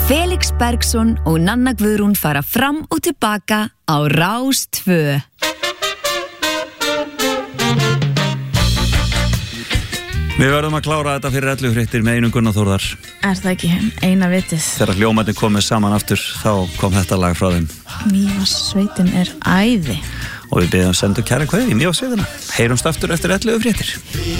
Felix Bergsson og Nanna Guðrún fara fram og tilbaka á Rás 2. Við verðum að klára þetta fyrir 11 fréttir með Einum Gunnar Þórðar. Það ekki eina vitið? Þegar hljómarnir komið saman aftur, þá kom þetta lag frá þeim. Mývatnssveitin æði. Og við biðjum sendu kæra kveðju í Mývatnssveitina. Heyrumst aftur eftir 11 fréttir.